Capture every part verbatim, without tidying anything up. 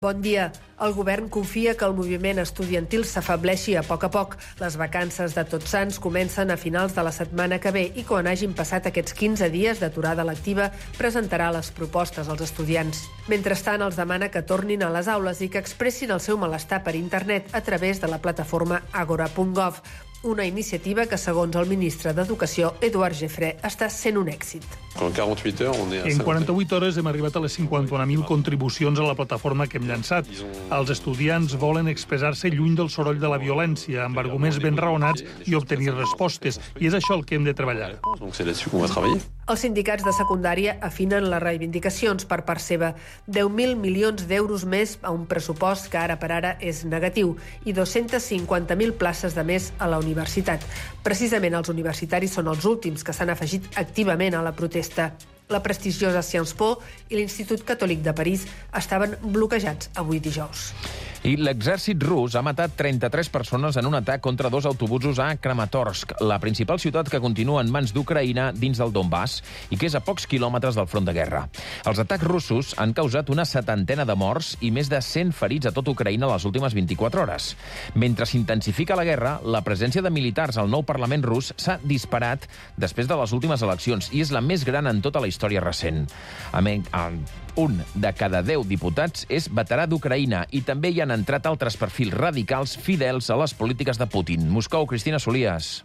Bon dia. El govern confia que el moviment estudiantil s'afableixi a poc a poc. Les vacances de Tots Sants comencen a finals de la setmana que ve i quan hagin passat aquests quinze dies d'aturada lectiva presentarà les propostes als estudiants. Mentrestant, els demana que tornin a les aules i que expressin el seu malestar per internet a través de la plataforma agora punt gov, una iniciativa que, segons el ministre d'Educació, Eduard Geffré, està sent un èxit. En quaranta-vuit hores hem arribat a les cinquanta-un mil contribucions a la plataforma que hem llançat. Els estudiants volen expressar-se lluny del soroll de la violència, amb arguments ben raonats i obtenir respostes. I és això el que hem de treballar. Els sindicats de secundària afinen les reivindicacions per part seva. deu mil milions d'euros més a un pressupost que ara per ara és negatiu i dos-centes cinquanta mil places de més a la universitat. Precisament els universitaris són els últims que s'han afegit activament a la protesta. La prestigiosa Sciences Po i l'Institut Catòlic de París estaven bloquejats avui dijous. I l'exèrcit rus ha matat trenta-tres persones en un atac contra dos autobusos a Kramatorsk, la principal ciutat que continua en mans d'Ucraïna dins del Donbass i que és a pocs quilòmetres del front de guerra. Els atacs russos han causat una setantena de morts i més de cent ferits a tot Ucraïna les últimes vint-i-quatre hores. Mentre s'intensifica la guerra, la presència de militars al nou Parlament rus s'ha disparat després de les últimes eleccions i és la més gran en tota la història recent. A més, un de cada deu diputats és veterà d'Ucraïna i també hi han entrat altres perfils radicals fidels a les polítiques de Putin. Moscou, Cristina Solías.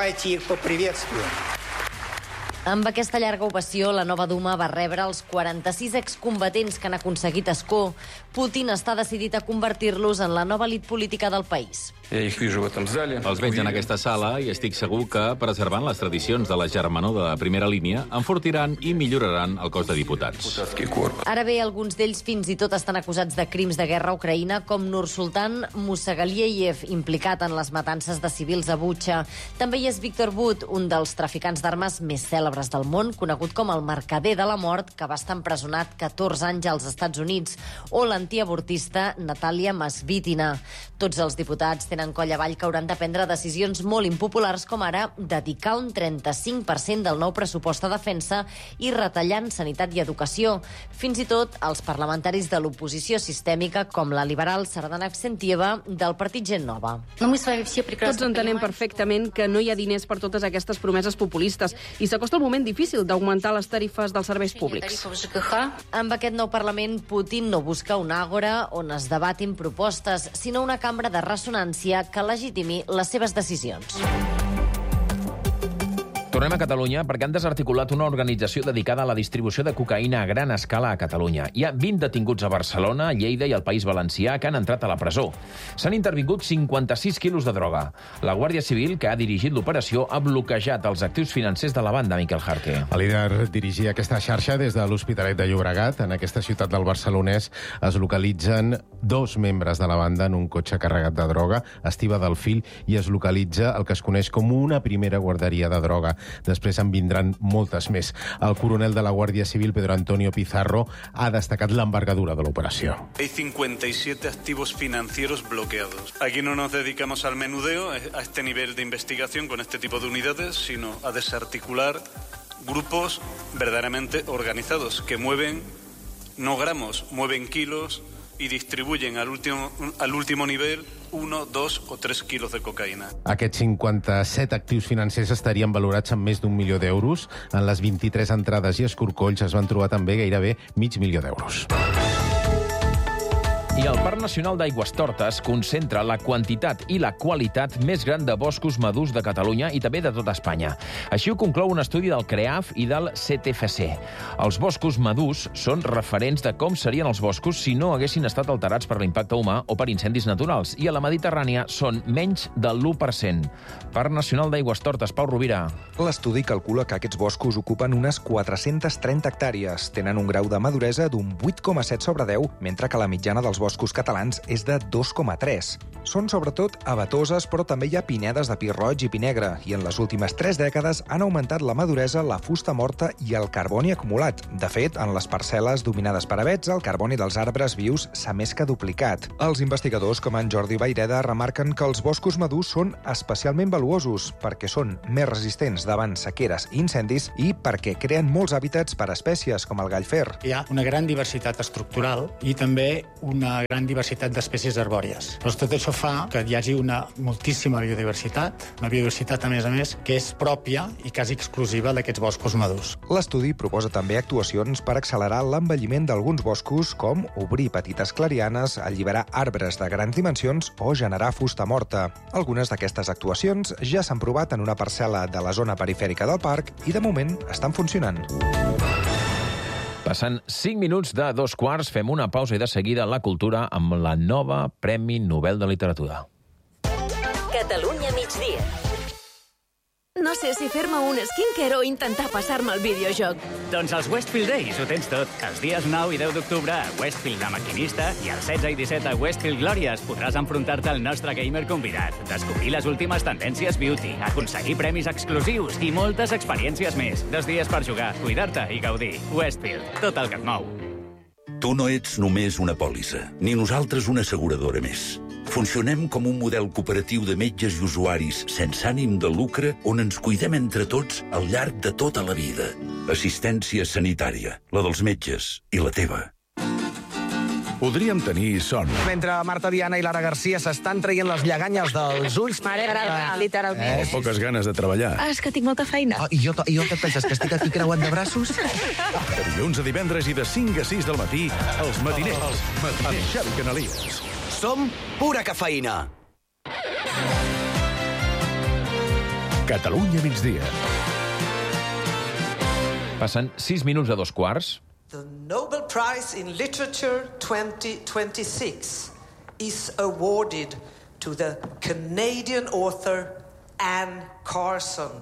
Amb aquesta llarga ovació, la nova Duma va rebre els quaranta-sis excombatents que han aconseguit escó. Putin està decidit a convertir-los en la nova elit política del país. Els veig en aquesta sala i estic segur que, preservant les tradicions de la germanor de primera línia, enfortiran i milloraran el cos de diputats. Ara bé, alguns d'ells fins i tot estan acusats de crims de guerra a Ucraïna, com Nursultan Musagaliev, implicat en les matances de civils a Butxa. També hi és Víctor Bout, un dels traficants d'armes més cèlebres del món, conegut com el mercader de la mort, que va estar empresonat catorze anys als Estats Units, o l'antiavortista Natalia Masvitina. Tots els diputats tenen coll avall que hauran de prendre decisions molt impopulars, com ara dedicar un trenta-cinc per cent del nou pressupost a defensa i retallar en sanitat i educació. Fins i tot els parlamentaris de l'oposició sistèmica, com la liberal Sardana Avsentieva, del partit Gent Nova. Tots entenem perfectament que no hi ha diners per totes aquestes promeses populistes i s'acosta el moment difícil d'augmentar les tarifes dels serveis públics. Amb aquest nou Parlament, Putin no busca una àgora on es debatin propostes, sinó una cambra de ressonància que legitimi les seves decisions. Tornem a Catalunya perquè han desarticulat una organització dedicada a la distribució de cocaïna a gran escala a Catalunya. Hi ha vint detinguts a Barcelona, Lleida i al País Valencià que han entrat a la presó. S'han intervingut cinquanta-sis quilos de droga. La Guàrdia Civil, que ha dirigit l'operació, ha bloquejat els actius financers de la banda, Miquel Jarque. El líder dirigia aquesta xarxa des de l'Hospitalet de Llobregat. En aquesta ciutat del Barcelonès es localitzen dos membres de la banda en un cotxe carregat de droga, Estiva del Fil, i es localitza el que es coneix com una primera guarderia de droga. Després en vindran moltes més. El coronel de la Guàrdia Civil, Pedro Antonio Pizarro, ha destacat l'envergadura de l'operació. Hay cincuenta y siete activos financieros bloqueados. Aquí no nos dedicamos al menudeo, a este nivel de investigación con este tipo de unidades, sino a desarticular grupos verdaderamente organizados que mueven no gramos, mueven kilos y distribuyen al último, al último nivel uno, dos o tres quilos de cocaïna. Aquests cinquanta-set actius financers estarien valorats en més d'un milió d'euros. En les vint-i-tres entrades i escorcolls es van trobar també gairebé mig milió d'euros. I el Parc Nacional d'Aigüestortes concentra la quantitat i la qualitat més gran de boscos madurs de Catalunya i també de tota Espanya. Així ho conclou un estudi del CREAF i del C T F C. Els boscos madurs són referents de com serien els boscos si no haguessin estat alterats per l'impacte humà o per incendis naturals. I a la Mediterrània són menys del l'u per cent. Parc Nacional d'Aigüestortes, Pau Rovira. L'estudi calcula que aquests boscos ocupen unes quatre-centes trenta hectàrees, tenen un grau de maduresa d'un vuit coma set sobre deu, mentre que la mitjana dels boscos boscos catalans és de dos coma tres. Són sobretot abatoses, però també hi ha pinedes de pi roig i pi negre, i en les últimes tres dècades han augmentat la maduresa, la fusta morta i el carboni acumulat. De fet, en les parcel·les dominades per avets, el carboni dels arbres vius s'ha més que duplicat. Els investigadors, com en Jordi Vayreda, remarquen que els boscos madurs són especialment valuosos perquè són més resistents davant sequeres i incendis i perquè creen molts hàbitats per a espècies com el gallfer. Hi ha una gran diversitat estructural i també una gran diversitat d'espècies arbòries. Però tot això fa que hi hagi una moltíssima biodiversitat, una biodiversitat, a més a més, que és pròpia i quasi exclusiva d'aquests boscos madurs. L'estudi proposa també actuacions per accelerar l'envelliment d'alguns boscos, com obrir petites clarianes, alliberar arbres de grans dimensions o generar fusta morta. Algunes d'aquestes actuacions ja s'han provat en una parcel·la de la zona perifèrica del parc i, de moment, estan funcionant. Passant cinc minuts de dos quarts, fem una pausa i de seguida la cultura amb la nova Premi Nobel de Literatura. Catalunya migdia. No sé si fer-me un skincare o intentar passar-me el videojoc. Doncs els Westfield Days ho tens tot. Els dies nou i deu d'octubre a Westfield de Maquinista i el setze i disset a Westfield Glòries podràs enfrontar-te al nostre gamer convidat, descobrir les últimes tendències beauty, aconseguir premis exclusius i moltes experiències més. Dos dies per jugar, cuidar-te i gaudir. Westfield, tot el que et mou. Tu no ets només una pòlissa, ni nosaltres una asseguradora més. Funcionem com un model cooperatiu de metges i usuaris sense ànim de lucre on ens cuidem entre tots al llarg de tota la vida. Assistència sanitària, la dels metges i la teva. Podríem tenir son. Mentre Marta Viana i Lara Garcia s'estan traient les lleganyes dels ulls... Mare, literalment. O poques ganes de treballar. Ah, és que tinc molta feina. Oh, I jo, i jo què et penses, que estic aquí creuant de braços? De dilluns a divendres i de cinc a sis del matí, els matiners, els matiners. Amb Xavi Canalies. Som pura cafeïna. Catalunya migdia. Passen sis minuts a dos quarts. The Nobel Prize in Literature twenty twenty-six is awarded to the Canadian author Anne Carson.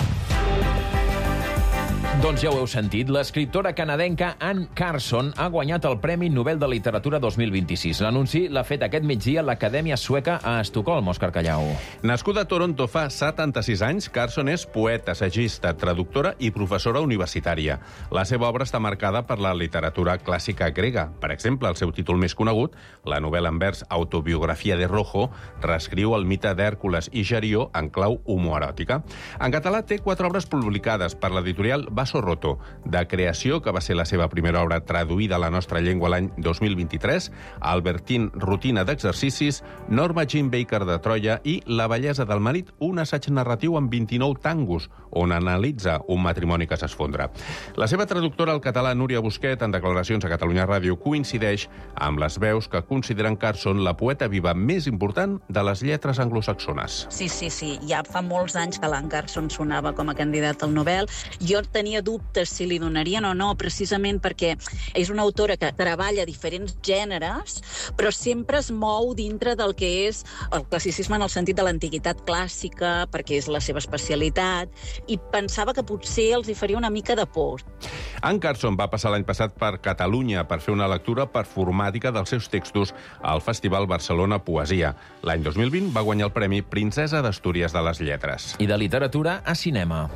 Doncs ja ho heu sentit, l'escriptora canadenca Anne Carson ha guanyat el Premi Nobel de Literatura dos mil vint-i-sis. L'anunci l'ha fet aquest migdia l'Acadèmia Sueca a Estocolm, Òscar Callau. Nascuda a Toronto fa setanta-sis anys, Carson és poeta, assagista, traductora i professora universitària. La seva obra està marcada per la literatura clàssica grega. Per exemple, el seu títol més conegut, la novel·la en vers Autobiografia de Rojo, reescriu el mite d'Hèrcules i Gerió en clau homoeròtica. En català té quatre obres publicades per l'editorial Vaso Roto, de creació, que va ser la seva primera obra traduïda a la nostra llengua l'any dos mil vint-i-tres, Albertine, rutina d'exercicis, Norma Jean Baker de Troia i La bellesa del marit, un assaig narratiu amb vint-i-nou tangos, on analitza un matrimoni que s'esfondra. La seva traductora al català, Núria Busquet, en declaracions a Catalunya Ràdio, coincideix amb les veus que consideren Carson la poeta viva més important de les lletres anglosaxones. Sí, sí, sí. Ja fa molts anys que l'Anne Carson sonava com a candidat al Nobel. Jo tenia dubtes si li donarien o no, precisament perquè és una autora que treballa diferents gèneres, però sempre es mou dintre del que és el classicisme en el sentit de l'antiguitat clàssica, perquè és la seva especialitat, i pensava que potser els hi faria una mica de por. Anne Carson va passar l'any passat per Catalunya per fer una lectura performàtica dels seus textos al Festival Barcelona Poesia. L'any dos mil vint va guanyar el Premi Princesa d'Astúries de les Lletres. I de literatura a cinema.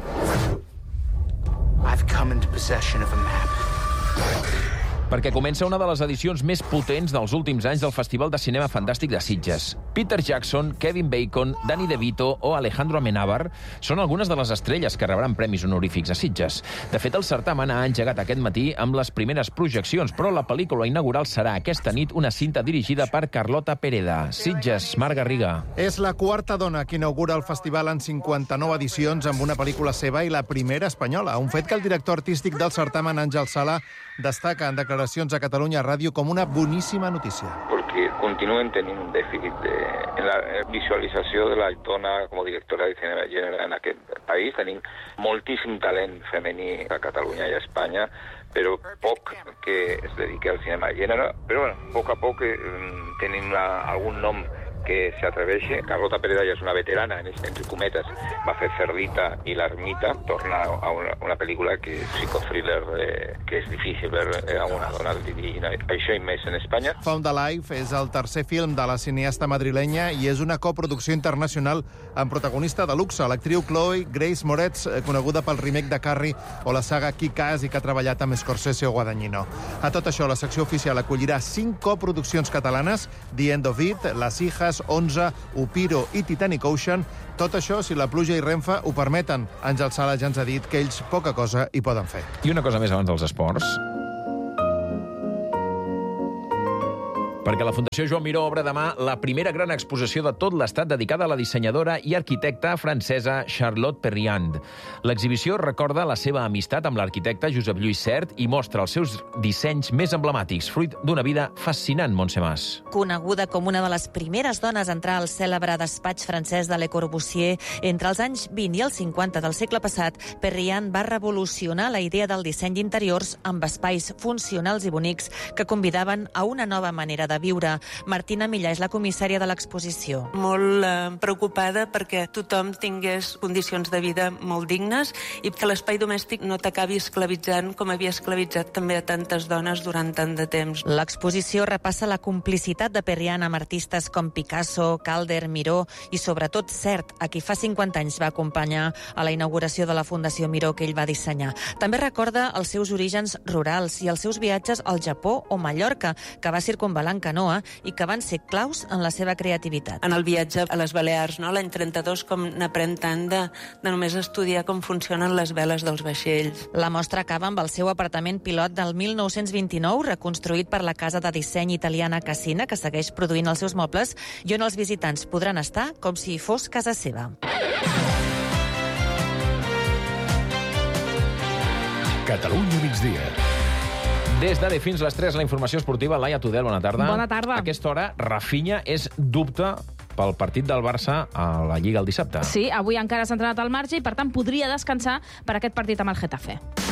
I've come into possession of a map. Perquè comença una de les edicions més potents dels últims anys del Festival de Cinema Fantàstic de Sitges. Peter Jackson, Kevin Bacon, Danny DeVito o Alejandro Amenábar són algunes de les estrelles que rebran premis honorífics a Sitges. De fet, el certamen ha engegat aquest matí amb les primeres projeccions, però la pel·lícula inaugural serà aquesta nit una cinta dirigida per Carlota Pereda. Sitges, Marc Garriga. És la quarta dona que inaugura el festival en cinquanta-nou edicions amb una pel·lícula seva i la primera espanyola. Un fet que el director artístic del certamen, Àngel Sala, destaca en declaracions a Catalunya Ràdio com una boníssima notícia. Porque continúen teniendo un déficit de, en la visualització de la dona com a directora de cinema de gènere en aquest país. Tenim moltíssim talent femení a Catalunya i a Espanya, però poc que es dediqui al cinema de gènere. Però bueno, a poc a poc eh, tenim la, algun nom que se atreveixi. Carlota Pereda ja és una veterana, en, entre cometes, va fer Cerdita i l'Ermita, torna a una, una pel·lícula que és psicothriller, eh, que és difícil veure a una dona dirigint això i més en Espanya. Found Alive és el tercer film de la cineasta madrilenya i és una coproducció internacional amb protagonista de luxe, l'actriu Chloe Grace Moretz, coneguda pel remake de Carrie o la saga Kick-Ass i que ha treballat amb Scorsese o Guadagnino. A tot això, la secció oficial acollirà cinc coproduccions catalanes, The End of It, Las Hijas, onze, Upiro i Titanic Ocean. Tot això, si la pluja i Renfe ho permeten. Àngel Sala ja ens ha dit que ells poca cosa hi poden fer. I una cosa més abans dels esports. Perquè la Fundació Joan Miró obre demà la primera gran exposició de tot l'Estat dedicada a la dissenyadora i arquitecta francesa Charlotte Perriand. L'exhibició recorda la seva amistat amb l'arquitecte Josep Lluís Sert i mostra els seus dissenys més emblemàtics, fruit d'una vida fascinant, Montse Mas. Coneguda com una de les primeres dones a entrar al cèlebre despatx francès de Le Corbusier, entre els anys vint i els cinquanta del segle passat, Perriand va revolucionar la idea del disseny d'interiors amb espais funcionals i bonics que convidaven a una nova manera de viure. Martina Millà és la comissària de l'exposició. Molt eh, preocupada perquè tothom tingués condicions de vida molt dignes i que l'espai domèstic no t'acabi esclavitzant com havia esclavitzat també a tantes dones durant tant de temps. L'exposició repassa la complicitat de Perriand amb artistes com Picasso, Calder, Miró i sobretot Sert, a qui fa cinquanta anys va acompanyar a la inauguració de la Fundació Miró que ell va dissenyar. També recorda els seus orígens rurals i els seus viatges al Japó o Mallorca, que va circumval·lar en canoa i que van ser claus en la seva creativitat. En el viatge a les Balears, no? L'any trenta-dos, com n'aprèn tant de, de només estudiar com funcionen les veles dels vaixells. La mostra acaba amb el seu apartament pilot del mil nou-cents vint-i-nou, reconstruït per la casa de disseny italiana Cassina, que segueix produint els seus mobles, i on els visitants podran estar com si fos casa seva. Catalunya migdia. Des d'ara fins les tres, la informació esportiva. Laia Tudel, bona tarda. Bona tarda. A aquesta hora, Rafinha és dubte pel partit del Barça a la Lliga el dissabte. Sí, avui encara s'ha entrenat al marge i, per tant, podria descansar per aquest partit amb el Getafe.